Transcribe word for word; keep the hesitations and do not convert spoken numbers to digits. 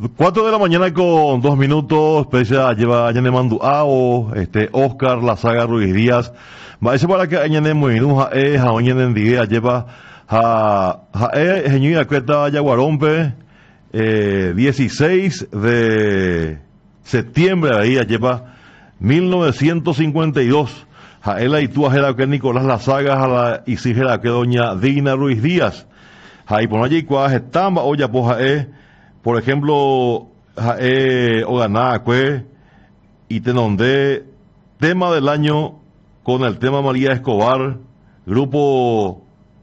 Cuatro de la mañana con dos minutos, Pecha lleva Añane Manduao, este, Oscar, La Saga Ruiz Díaz. Va ese para que Añane Muinu, Jae, Jaoñane Ndie, lleva, Ja, Jae, Geñuina Cueta, Yaguarompe, eh, dieciséis de septiembre, ahí, lleva mil novecientos cincuenta y dos. Jae la Itúa, que Nicolás La Saga, Jala, y Sigera, que doña Dina Ruiz Díaz. Jae, por allí, cuaje, Tamba, Oya, pues, Jae, por ejemplo, Jae Oganacue y Tenondé, tema del año con el tema María Escobar, grupo